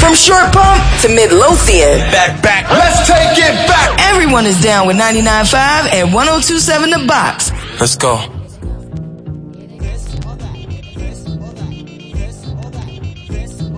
From Short Pump to Midlothian. Back. Let's take it back. Everyone is down with 99.5 and 102.7 The Box. Let's go.